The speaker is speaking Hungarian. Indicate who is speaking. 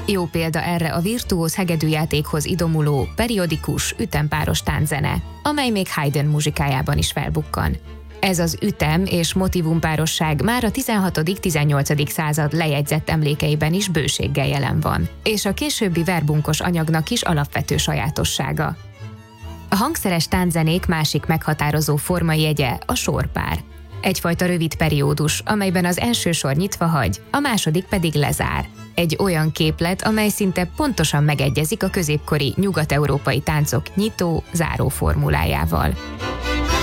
Speaker 1: Jó példa erre a virtuóz hegedűjátékhoz idomuló, periodikus, ütempáros tánczene, amely még Haydn muzsikájában is felbukkan. Ez az ütem- és motivumpárosság már a 16.-18. század lejegyzett emlékeiben is bőséggel jelen van, és a későbbi verbunkos anyagnak is alapvető sajátossága. A hangszeres tánczenék másik meghatározó formajegye a sorpár. Egyfajta rövid periódus, amelyben az első sor nyitva hagy, a második pedig lezár. Egy olyan képlet, amely szinte pontosan megegyezik a középkori nyugat-európai táncok nyitó-záró formulájával.